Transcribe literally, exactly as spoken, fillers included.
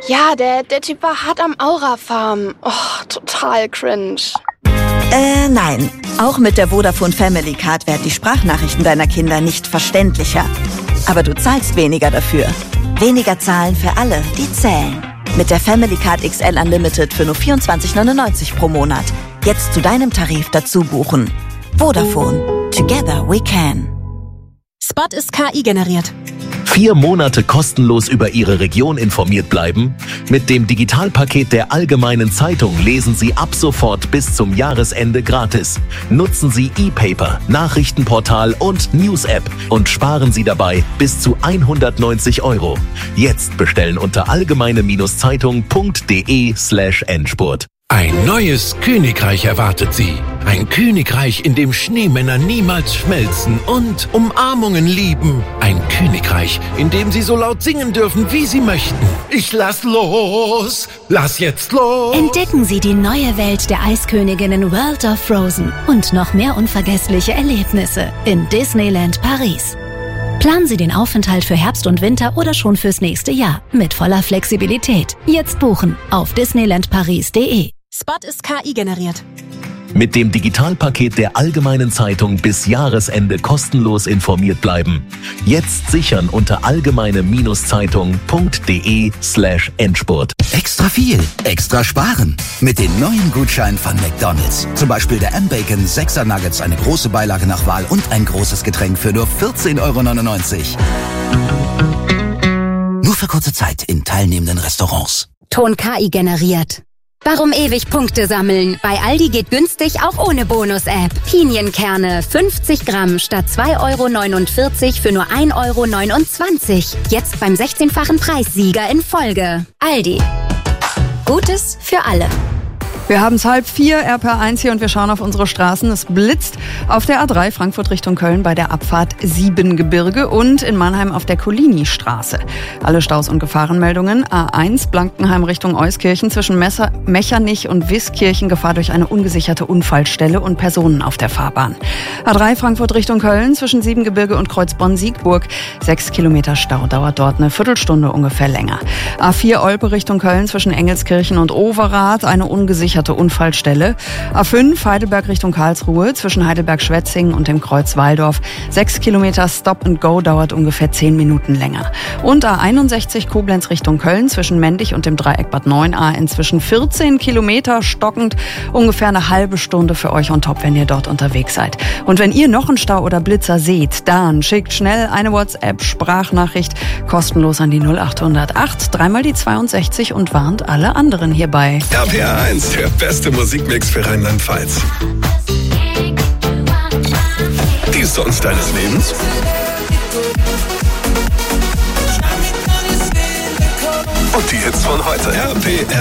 Ja, der, der Typ war hart am Aura-Farm. Oh, total cringe. Äh, nein. Auch mit der Vodafone Family Card werden die Sprachnachrichten deiner Kinder nicht verständlicher. Aber du zahlst weniger dafür. Weniger zahlen für alle, die zählen. Mit der Family Card X L Unlimited für nur vierundzwanzig neunundneunzig pro Monat. Jetzt zu deinem Tarif dazu buchen. Vodafone. Together we can. Spot ist K I generiert. Vier Monate kostenlos über Ihre Region informiert bleiben? Mit dem Digitalpaket der Allgemeinen Zeitung lesen Sie ab sofort bis zum Jahresende gratis. Nutzen Sie E-Paper, Nachrichtenportal und News-App und sparen Sie dabei bis zu hundertneunzig Euro. Jetzt bestellen unter allgemeine-zeitung.de slash Endspurt. Ein neues Königreich erwartet Sie. Ein Königreich, in dem Schneemänner niemals schmelzen und Umarmungen lieben. Ein Königreich, in dem Sie so laut singen dürfen, wie Sie möchten. Ich lass los, lass jetzt los. Entdecken Sie die neue Welt der Eisköniginnen World of Frozen und noch mehr unvergessliche Erlebnisse in Disneyland Paris. Planen Sie den Aufenthalt für Herbst und Winter oder schon fürs nächste Jahr mit voller Flexibilität. Jetzt buchen auf disneyland paris punkt de. Spot ist K I generiert. Mit dem Digitalpaket der Allgemeinen Zeitung bis Jahresende kostenlos informiert bleiben. Jetzt sichern unter allgemeine-zeitung.de slash Endspurt. Extra viel, extra sparen. Mit den neuen Gutscheinen von McDonald's. Zum Beispiel der M-Bacon sechser Nuggets, eine große Beilage nach Wahl und ein großes Getränk für nur vierzehn Euro neunundneunzig. Nur für kurze Zeit in teilnehmenden Restaurants. Ton K I generiert. Warum ewig Punkte sammeln? Bei Aldi geht günstig auch ohne Bonus-App. Pinienkerne fünfzig Gramm statt zwei Euro neunundvierzig für nur ein Euro neunundzwanzig. Jetzt beim sechzehnfachen Preissieger in Folge. Aldi. Gutes für alle. Wir haben es halb vier, R P R eins hier und wir schauen auf unsere Straßen. Es blitzt auf der A drei Frankfurt Richtung Köln bei der Abfahrt Siebengebirge und in Mannheim auf der Collini-Straße. Alle Staus und Gefahrenmeldungen. A eins Blankenheim Richtung Euskirchen zwischen Messer, Mechernich und Wiskirchen Gefahr durch eine ungesicherte Unfallstelle und Personen auf der Fahrbahn. A drei Frankfurt Richtung Köln zwischen Siebengebirge und Kreuzbonn-Siegburg. Sechs Kilometer Stau, dauert dort eine Viertelstunde ungefähr länger. A vier Olpe Richtung Köln zwischen Engelskirchen und Overath eine ungesicherte Unfallstelle. A fünf Heidelberg Richtung Karlsruhe zwischen Heidelberg-Schwetzingen und dem Kreuz Walldorf. Sechs Kilometer Stop and Go dauert ungefähr zehn Minuten länger. Und A einundsechzig Koblenz Richtung Köln zwischen Mendig und dem Dreieck Bad neun A inzwischen vierzehn Kilometer stockend. Ungefähr eine halbe Stunde für euch on top, wenn ihr dort unterwegs seid. Und wenn ihr noch einen Stau oder Blitzer seht, dann schickt schnell eine WhatsApp-Sprachnachricht kostenlos an die null acht null null acht, dreimal die zweiundsechzig und warnt alle anderen hierbei. R P R eins, der beste Musikmix für Rheinland-Pfalz. Die Songs deines Lebens. Und die Hits von heute. R P R